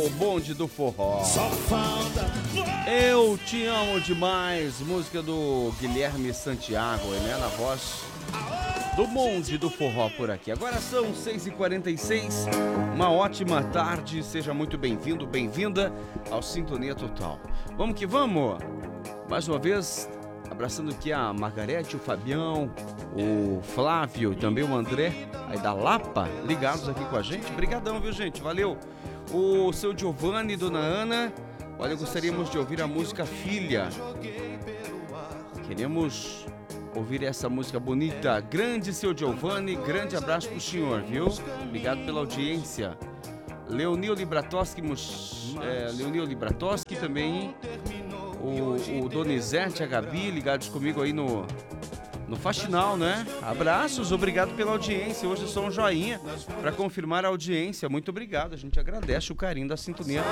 o bonde do forró. Eu te amo demais, música do Guilherme Santiago, né, na voz do bonde do forró por aqui. Agora são 6h46, uma ótima tarde, seja muito bem-vindo, bem-vinda ao Sintonia Total. Vamos que vamos! Mais uma vez, abraçando aqui a Margarete, o Fabião, o Flávio e também o André, aí da Lapa, ligados aqui com a gente. Obrigadão, viu, gente? Valeu! O seu Giovanni e Dona Ana, olha, gostaríamos de ouvir a música Filha. Queremos ouvir essa música bonita. Grande seu Giovanni, grande abraço pro senhor, viu? Obrigado pela audiência. Leonil Libratoski também, o Donizete, a Gabi, ligados comigo aí no Faxinal, né? Abraços, obrigado pela audiência. Hoje só um joinha para confirmar a audiência. Muito obrigado, a gente agradece o carinho da sintonia